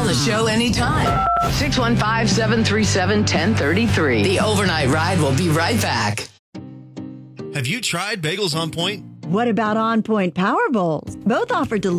Call the show anytime. 615-737-1033. The Overnight Ride will be right back. Have you tried Bagels on Point? What about On Point Power Bowls? Both offer